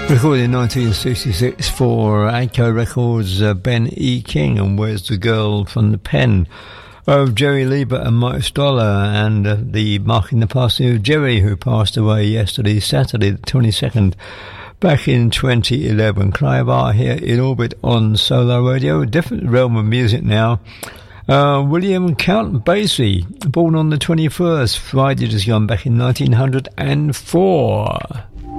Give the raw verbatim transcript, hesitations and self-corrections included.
Recorded in nineteen sixty-six for Atco Records, uh, Ben E. King, and Where's the Girl from the pen of Jerry Lieber and Mike Stoller, and uh, the marking the passing of Jerry, who passed away yesterday, Saturday the twenty-second, back in twenty eleven. Clive R here in orbit on Solar Radio, a different realm of music now. Uh, William Count Basie, born on the twenty-first, Friday just gone back in nineteen oh four.